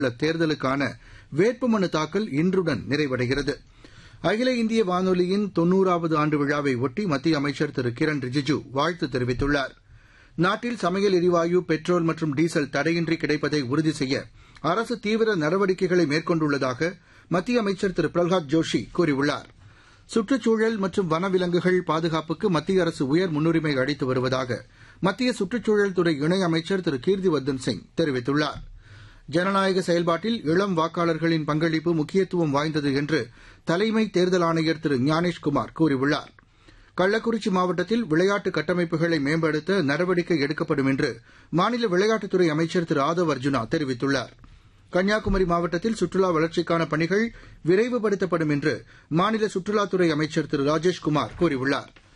தேர்தலுக்கான வேட்புமனு தாக்கல் இன்றுடன் நிறைவடைகிறது. அகில இந்திய வானொலியின் 90வது ஆண்டு விழாவை ஒட்டி மத்திய அமைச்சர் திரு கிரண் ரிஜிஜூ வாழ்த்து தெரிவித்துள்ளார். நாட்டில் சமையல் எரிவாயு, பெட்ரோல் மற்றும் டீசல் தடையின்றி கிடைப்பதை உறுதி செய்ய அரசு தீவிர நடவடிக்கைகளை மேற்கொண்டுள்ளதாக மத்திய அமைச்சர் திரு பிரல்ஹாத் ஜோஷி கூறியுள்ளார். சுற்றுச்சூழல் மற்றும் வனவிலங்குகள் பாதுகாப்புக்கு மத்திய அரசு உயர் முன்னுரிமை அளித்து வருவதாக மத்திய சுற்றுச்சூழல் துறை இணையமைச்சர் திரு கீர்த்திவர்தன் சிங் தெரிவித்துள்ளார். ஜனநாயக செயல்பாட்டில் இளம் வாக்காளர்களின் பங்களிப்பு முக்கியத்துவம் வாய்ந்தது என்று தலைமை தேர்தல் ஆணையர் திரு ஞானேஷ்குமார் கூறியுள்ளார். கள்ளக்குறிச்சி மாவட்டத்தில் விளையாட்டு கட்டமைப்புகளை மேம்படுத்த நடவடிக்கை எடுக்கப்படும் என்று மாநில விளையாட்டுத்துறை அமைச்சர் திரு ஆதவ் அர்ஜுனா தெரிவித்துள்ளார். கன்னியாகுமரி மாவட்டத்தில் சுற்றுலா வளர்ச்சிக்கான பணிகள் விரைவுபடுத்தப்படும் என்று மாநில சுற்றுலாத்துறை அமைச்சர் திரு ராஜேஷ்குமார் கூறியுள்ளார்.